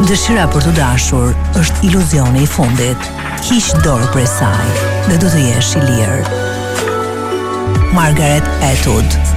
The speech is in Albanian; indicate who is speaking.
Speaker 1: Dëshira për të dashur është iluzioni i fundit. Hiq dorë prej saj dhe do të jesh i lirë. Margaret Atwood.